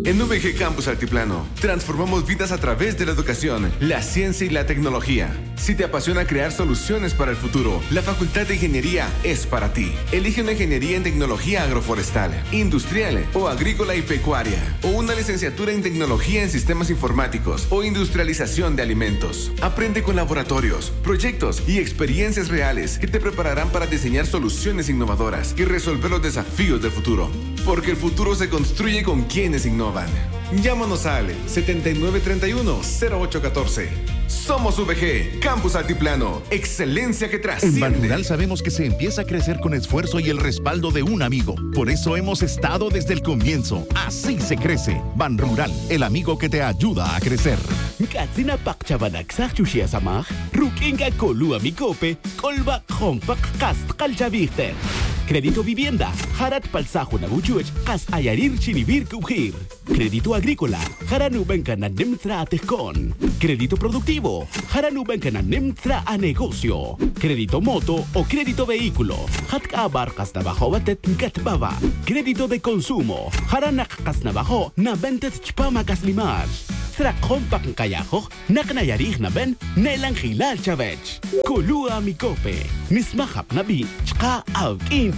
En VG Campus Altiplano, transformamos vidas a través de la educación, la ciencia y la tecnología. Si te apasiona crear soluciones para el futuro, la Facultad de Ingeniería es para ti. Elige una ingeniería en tecnología agroforestal, industrial o agrícola y pecuaria, o una licenciatura en tecnología en sistemas informáticos o industrialización de alimentos. Aprende con laboratorios, proyectos y experiencias reales que te prepararán para diseñar soluciones innovadoras y resolver los desafíos del futuro. Porque el futuro se construye con quienes innovan. Llámanos al 7931-0814. Somos VG, Campus Altiplano, excelencia que trasciende. En Banrural sabemos que se empieza a crecer con esfuerzo y el respaldo de un amigo. Por eso hemos estado desde el comienzo. Así se crece. Banrural, el amigo que te ayuda a crecer. Katsina pakchabanaksak chushia samaj, rukinga kolua mikope, kolba hompak kast kalchaviste. Crédito vivienda, Harat Palsajo Nabuchuech, Kas Ayarir Chinibir Kubhir. Crédito agrícola, Haranubenka Nemtra Atejcon. Crédito productivo, Haranubenka Nemtra a negocio. Crédito moto o crédito vehículo, Hatka Barcas Nabajo Batet Gatbaba. Crédito de consumo, Haranak Kasnabajo, Nabentet Chpama Kaslimar. Trakon Pakankayajo, Naknayarij Naben, Nelan Hilal Chavech. Kolua Mikope, Nismahap Nabi, Chka Alkin